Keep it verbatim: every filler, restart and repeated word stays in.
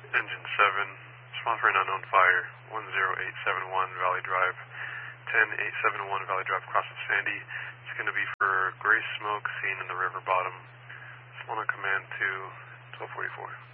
Engine seven, response for an unknown fire, one zero eight seven one Valley Drive, ten eight seven one Valley Drive, across of Sandy. It's going to be for gray smoke seen in the river bottom. Solana command to twelve forty-four.